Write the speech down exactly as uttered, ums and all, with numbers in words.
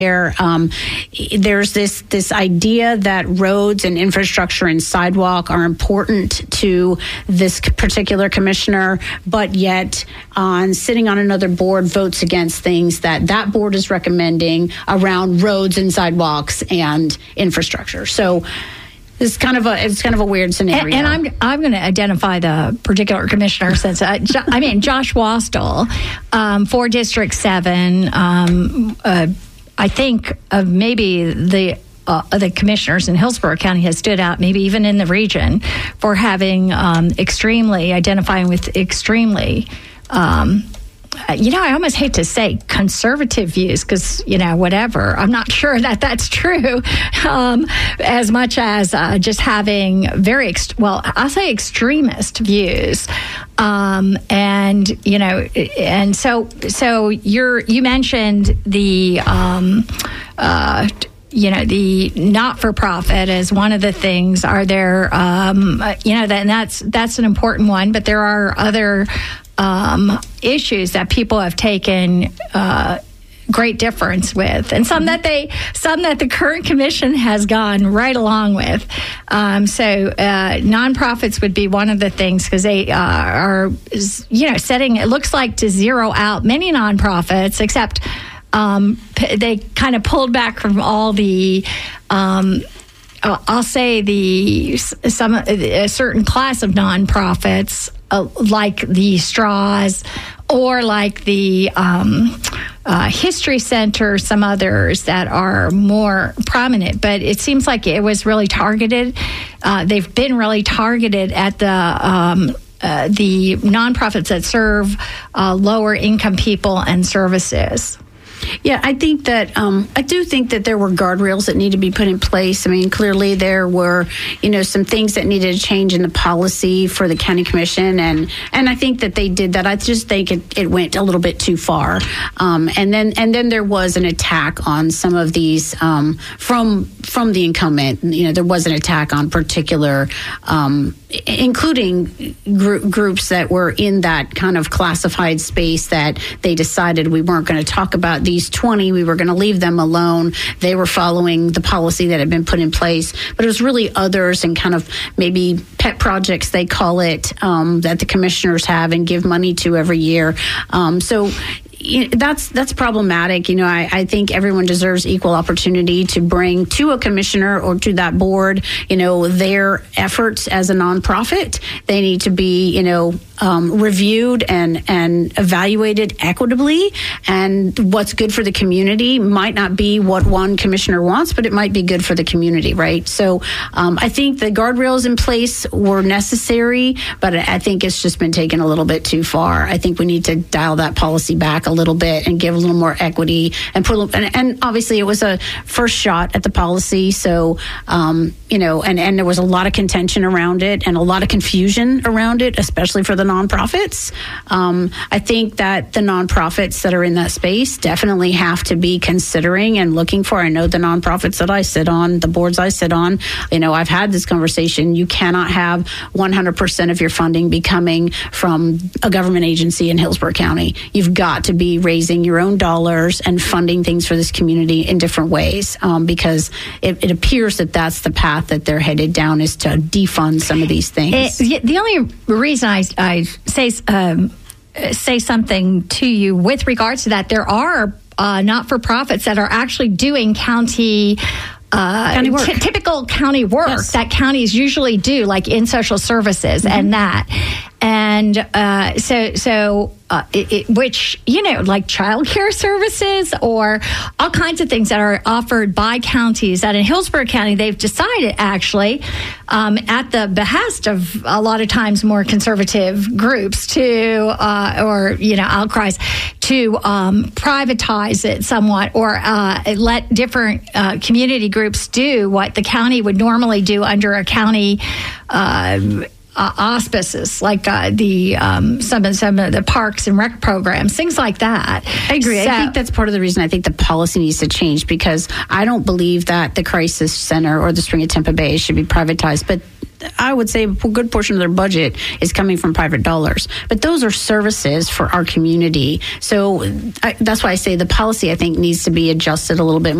There, um, there's this this idea that roads and infrastructure and sidewalk are important to this particular commissioner, but yet on sitting on another board votes against things that that board is recommending around roads and sidewalks and infrastructure. So it's kind of a it's kind of a weird scenario. And, and I'm I'm going to identify the particular commissioner since uh, jo- I mean Josh Wastel um, for District Seven. Um, uh, I think of maybe the uh, the commissioners in Hillsborough County has stood out, maybe even in the region, for having um, extremely identifying with extremely. Um, You know, I almost hate to say conservative views because, you know, whatever. I'm not sure that that's true um, as much as uh, just having very, ex- well, I'll say extremist views. Um, and, you know, and so so you're you mentioned the um, uh, you know, the not-for-profit as one of the things. Are there, um, you know, that, and that's that's an important one, but there are other Um, issues that people have taken uh, great difference with, and some that they, some that the current commission has gone right along with. Um, so uh, nonprofits would be one of the things because they uh, are, you know, setting. It looks like to zero out many nonprofits, except um, p- they kind of pulled back from all the. Um, I'll say the some a certain class of nonprofits. Uh, like the Straws or like the um, uh, History Center, some others that are more prominent. But it seems like it was really targeted. Uh, they've been really targeted at the um, uh, the nonprofits that serve uh, lower income people and services. Yeah, I think that um, I do think that there were guardrails that need to be put in place. I mean, clearly there were, you know, some things that needed to change in the policy for the county commission, and and I think that they did that. I just think it, it went a little bit too far. Um, and then and then there was an attack on some of these um, from from the incumbent. You know, there was an attack on particular, um, including gr- groups that were in that kind of classified space that they decided we weren't going to talk about. These twenty, we were going to leave them alone. They were following the policy that had been put in place, but it was really others and kind of maybe pet projects, they call it, um, that the commissioners have and give money to every year. Um, so you know, that's that's problematic. You know, I, I think everyone deserves equal opportunity to bring to a commissioner or to that board, you know, their efforts as a nonprofit. They need to be, you know, um, reviewed and, and evaluated equitably. And what's good for the community might not be what one commissioner wants, but it might be good for the community, right? So um, I think the guardrails in place were necessary, but I think it's just been taken a little bit too far. I think we need to dial that policy back a little bit and give a little more equity and put, and, and obviously it was a first shot at the policy. So, um, you know, and, and there was a lot of contention around it and a lot of confusion around it, especially for the nonprofits. Um, I think that the nonprofits that are in that space definitely have to be considering and looking for, I know the nonprofits that I sit on, the boards I sit on, you know, I've had this conversation. You cannot have one hundred percent of your funding be coming from a government agency in Hillsborough County. You've got to be raising your own dollars and funding things for this community in different ways, um, because it, it appears that that's the path that they're headed down, is to defund some of these things. It, the only reason I, I say um, say something to you with regards to that, there are uh, not-for-profits that are actually doing county Uh, county work. T- typical county work yes. that counties usually do, like in social services mm-hmm. and that. And uh, so, so uh, it, it, which, you know, like childcare services or all kinds of things that are offered by counties that in Hillsborough County, they've decided actually um, at the behest of a lot of times more conservative groups to, uh, or, you know, outcries to um, privatize it somewhat or uh, let different uh, community groups do what the county would normally do under a county uh Uh, auspices like uh, the um, some of some of the parks and rec programs, things like that. I agree. So, I think that's part of the reason I think the policy needs to change, because I don't believe that the crisis center or the Spring of Tampa Bay should be privatized, but I would say a good portion of their budget is coming from private dollars. But those are services for our community. So I, that's why I say the policy, I think, needs to be adjusted a little bit